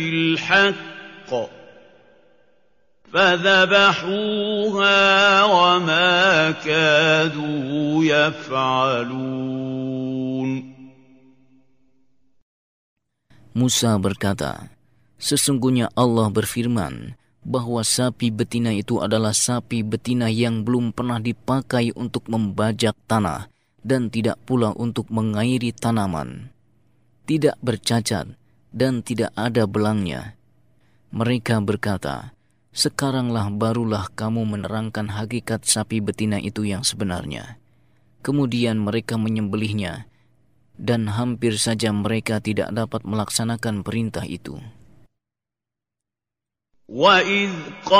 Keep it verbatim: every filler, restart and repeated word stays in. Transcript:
الحق فذبحوها وما كادوا يفعلون. Musa berkata, sesungguhnya Allah berfirman bahwa sapi betina itu adalah sapi betina yang belum pernah dipakai untuk membajak tanah dan tidak pula untuk mengairi tanaman, tidak bercacat dan tidak ada belangnya. Mereka berkata, sekaranglah barulah kamu menerangkan hakikat sapi betina itu yang sebenarnya. Kemudian mereka menyembelihnya, dan hampir saja mereka tidak dapat melaksanakan perintah itu. وَإِذْ